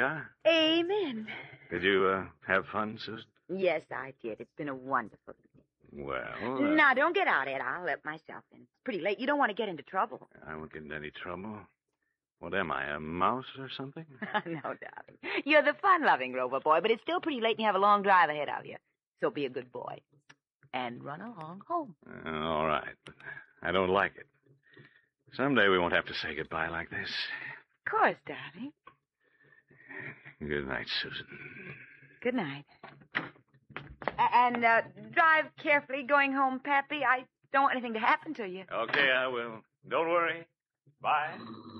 are. Amen. Did you have fun, Susan? Yes, I did. It's been a wonderful evening. Well, Now, don't get out, Ed. I'll let myself in. It's pretty late. You don't want to get into trouble. I won't get into any trouble. What am I, a mouse or something? No, darling. You're the fun-loving Rover boy, but it's still pretty late and you have a long drive ahead of you. So be a good boy. And run along home. All right, but I don't like it. Someday we won't have to say goodbye like this. Of course, darling. Good night, Susan. Good night. And drive carefully going home, Pappy. I don't want anything to happen to you. Okay, I will. Don't worry. Bye.